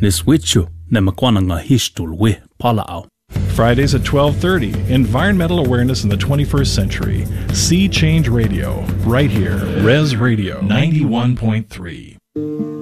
Niswichu nemakwananga histulwe palao. Fridays at 12:30, Environmental Awareness in the 21st Century. Sea Change Radio, right here, Res Radio 91.3.